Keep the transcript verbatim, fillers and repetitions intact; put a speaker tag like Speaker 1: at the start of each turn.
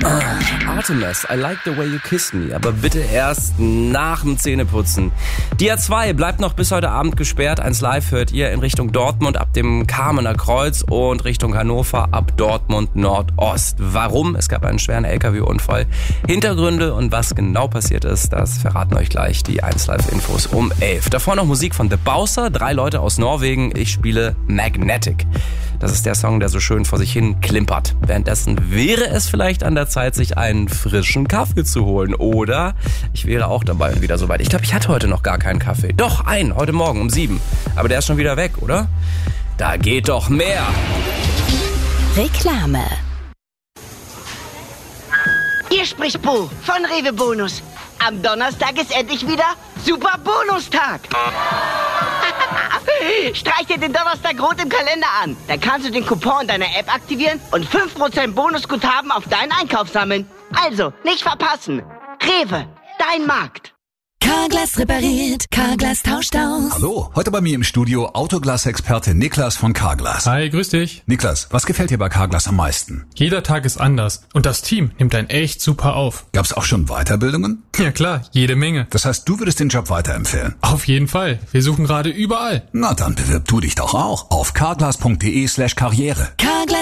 Speaker 1: Artemis, I like the way you kiss me, aber bitte erst nach dem Zähneputzen. Die A zwei bleibt noch bis heute Abend gesperrt. eins Live hört ihr in Richtung Dortmund ab dem Kamener Kreuz und Richtung Hannover ab Dortmund Nordost. Warum? Es gab einen schweren L K W-Unfall. Hintergründe und was genau passiert ist, das verraten euch gleich die eins Live-Infos um elf. Davor noch Musik von The Bowser, drei Leute aus Norwegen. Ich spiele Magnetic. Das ist der Song, der so schön vor sich hin klimpert. Währenddessen wäre es vielleicht an der Zeit, sich einen frischen Kaffee zu holen. Oder ich wäre auch dabei und wieder soweit. Ich glaube, ich hatte heute noch gar keinen Kaffee. Doch, einen, heute Morgen um sieben. Aber der ist schon wieder weg, oder? Da geht doch mehr.
Speaker 2: Reklame.
Speaker 3: Hier spricht Bo von Rewe Bonus. Am Donnerstag ist endlich wieder Super Bonustag. Streich dir den Donnerstag rot im Kalender an. Dann kannst du den Coupon in deiner App aktivieren und fünf Prozent Bonusguthaben auf deinen Einkauf sammeln. Also, nicht verpassen. Rewe, dein Markt.
Speaker 2: Carglass repariert, Carglass tauscht aus.
Speaker 4: Hallo, heute bei mir im Studio Autoglas-Experte Niklas von Carglass.
Speaker 5: Hi, grüß dich.
Speaker 4: Niklas, was gefällt dir bei Carglass am meisten?
Speaker 5: Jeder Tag ist anders und das Team nimmt einen echt super auf.
Speaker 4: Gab's auch schon Weiterbildungen?
Speaker 5: Ja klar, jede Menge.
Speaker 4: Das heißt, du würdest den Job weiterempfehlen?
Speaker 5: Auf jeden Fall. Wir suchen gerade überall.
Speaker 4: Na dann bewirb du dich doch auch auf carglass punkt de slash karriere.
Speaker 2: Carglass